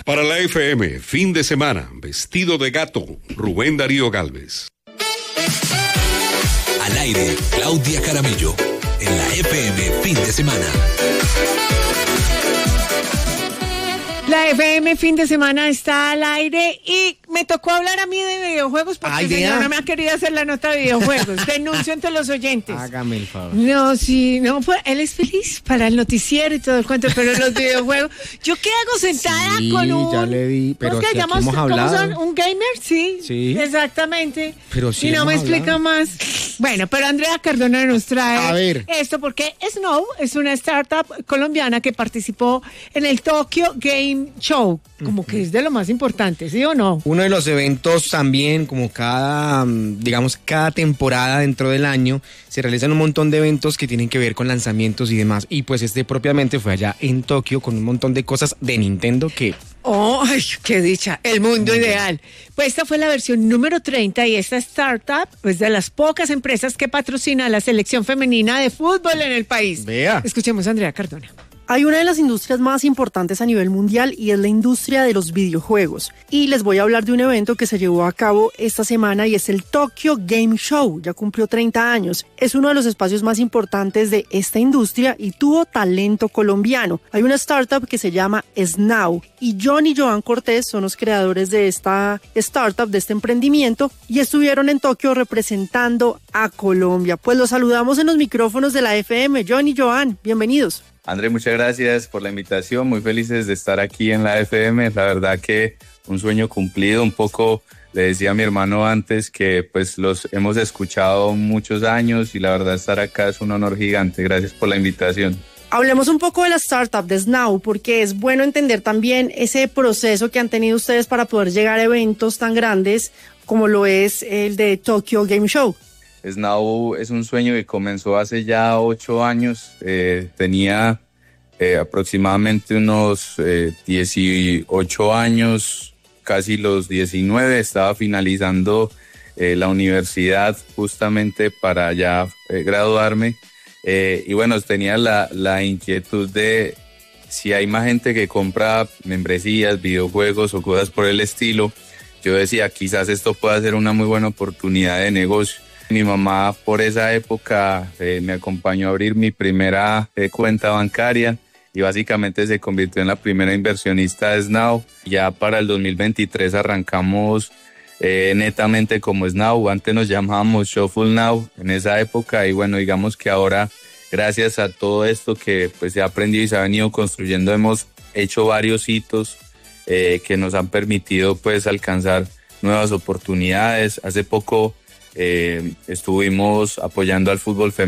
Para la FM, fin de semana, vestido de gato, Rubén Darío Gálvez. Al aire, Claudia Jaramillo. En la FM, fin de semana. La FM fin de semana está al aire y me tocó hablar a mí de videojuegos porque el señor no me ha querido hacer la nota de videojuegos. Denuncio ante los oyentes. Hágame el favor. No, sí, no, pues él es feliz para el noticiero y todo el cuento, pero los videojuegos. ¿Yo qué hago sentada con un... ya le vi, pero ¿cómo si aquí hemos hablado? ¿Cómo son? ¿Un gamer? Sí. Sí. Exactamente. Pero sí y no me hemos explica hablado. más. Bueno, pero Andrea Cardona nos trae A ver. esto porque Snow es una startup colombiana que participó en el Tokyo Game Show, como que es de lo más importante, ¿sí o no? Uno de los eventos también, como cada temporada dentro del año, se realizan un montón de eventos que tienen que ver con lanzamientos y demás. Y pues este propiamente fue allá en Tokio con un montón de cosas de Nintendo que... ¡Oh, ay, qué dicha! El mundo ideal. Pues esta fue la versión número 30 y esta startup es de las pocas empresas que patrocina a la selección femenina de fútbol en el país. Vea. Escuchemos a Andrea Cardona. Hay una de las industrias más importantes a nivel mundial y es la industria de los videojuegos. Y les voy a hablar de un evento que se llevó a cabo esta semana y es el Tokyo Game Show. Ya cumplió 30 años. Es uno de los espacios más importantes de esta industria y tuvo talento colombiano. Hay una startup que se llama Snow y John y Joan Cortés son los creadores de esta startup, de este emprendimiento y estuvieron en Tokio representando a Colombia. Pues los saludamos en los micrófonos de la FM. John y Joan, bienvenidos. André, muchas gracias por la invitación, muy felices de estar aquí en la FM, la verdad que un sueño cumplido, un poco le decía a mi hermano antes que pues los hemos escuchado muchos años y la verdad estar acá es un honor gigante, gracias por la invitación. Hablemos un poco de la startup de Snow, porque es bueno entender también ese proceso que han tenido ustedes para poder llegar a eventos tan grandes como lo es el de Tokyo Game Show. Snow es un sueño que comenzó hace ya 8 años, tenía aproximadamente unos 18 años, casi los 19, estaba finalizando la universidad justamente para ya graduarme y bueno, tenía la inquietud de si hay más gente que compra membresías, videojuegos o cosas por el estilo, yo decía quizás esto pueda ser una muy buena oportunidad de negocio. Mi mamá por esa época me acompañó a abrir mi primera cuenta bancaria y básicamente se convirtió en la primera inversionista de Snow. Ya para el 2023 arrancamos netamente como Snow, antes nos llamábamos Shuffle Now en esa época y bueno, digamos que ahora gracias a todo esto que pues se ha aprendido y se ha venido construyendo hemos hecho varios hitos que nos han permitido pues alcanzar nuevas oportunidades. Hace poco estuvimos apoyando al fútbol femenino